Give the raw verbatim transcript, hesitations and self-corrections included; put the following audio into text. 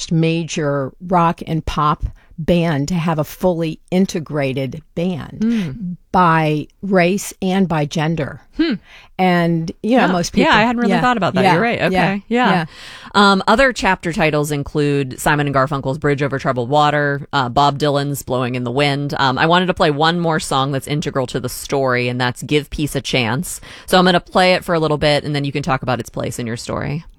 first major rock and pop band to have a fully integrated band mm. by race and by gender. Hmm. And, you know, yeah. most people... Yeah, I hadn't really yeah, thought about that. yeah, You're right. Okay. Yeah. yeah. yeah. Um, other chapter titles include Simon and Garfunkel's Bridge Over Troubled Water, uh, Bob Dylan's Blowing in the Wind. Um, I wanted to play one more song that's integral to the story, and that's Give Peace a Chance. So I'm going to play it for a little bit, and then you can talk about its place in your story.